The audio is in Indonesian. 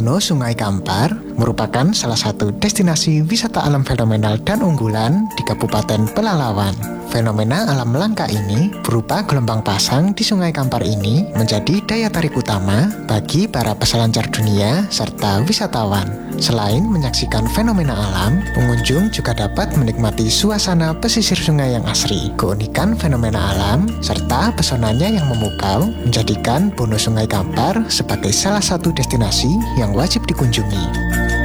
Bono Sungai Kampar merupakan salah satu destinasi wisata alam fenomenal dan unggulan di Kabupaten Pelalawan. Fenomena alam langka ini berupa gelombang pasang di Sungai Kampar ini menjadi daya tarik utama bagi para peselancar dunia serta wisatawan. Selain menyaksikan fenomena alam, pengunjung juga dapat menikmati suasana pesisir sungai yang asri. Keunikan fenomena alam serta pesonanya yang memukau menjadikan Bono Sungai Kampar sebagai salah satu destinasi yang wajib dikunjungi.